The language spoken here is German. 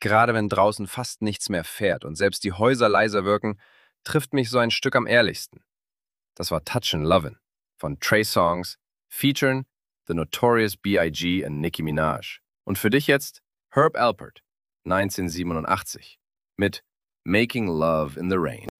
Gerade wenn draußen fast nichts mehr fährt und selbst die Häuser leiser wirken, trifft mich so ein Stück am ehrlichsten. Das war Touchin' Lovin' von Trey Songz, featuring The Notorious B.I.G. und Nicki Minaj. Und für dich jetzt Herb Alpert, 1987, mit Making Love in the Rain.